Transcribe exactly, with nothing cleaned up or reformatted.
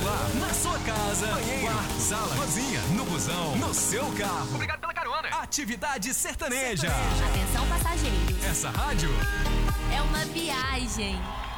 celular, na sua casa, banheiro, quarto, sala, cozinha, no busão, no seu carro. Obrigado pela carona. Atividade sertaneja. Atenção, passageiros. Essa rádio é uma viagem.